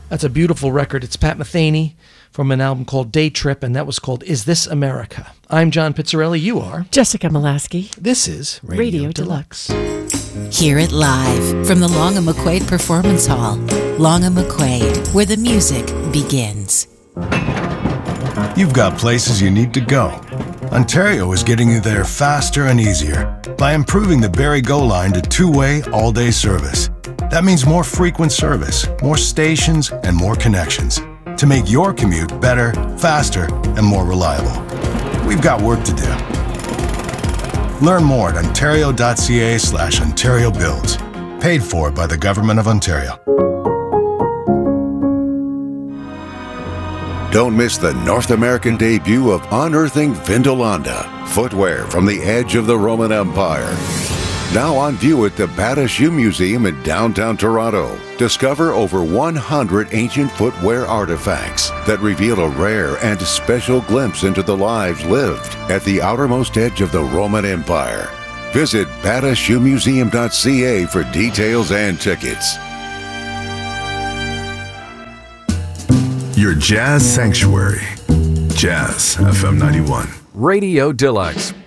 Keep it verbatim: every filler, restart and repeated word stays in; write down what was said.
That's a beautiful record. It's Pat Metheny from an album called Day Trip, and that was called Is This America? I'm John Pizzarelli. You are Jessica Molaski. This is Radio, Radio Deluxe. Deluxe. Hear it live from the Long and McQuaid Performance Hall. Long and McQuaid, where the music begins. You've got places you need to go. Ontario is getting you there faster and easier by improving the Barrie Go line to two-way, all-day service. That means more frequent service, more stations, and more connections to make your commute better, faster, and more reliable. We've got work to do. Learn more at ontario.ca slash Ontario Builds. Paid for by the Government of Ontario. Don't miss the North American debut of Unearthing Vindolanda, footwear from the edge of the Roman Empire. Now on view at the Bata Shoe Museum in downtown Toronto. Discover over one hundred ancient footwear artifacts that reveal a rare and special glimpse into the lives lived at the outermost edge of the Roman Empire. Visit bata shoe museum dot c a for details and tickets. Your Jazz Sanctuary. Jazz F M ninety-one. Radio Deluxe.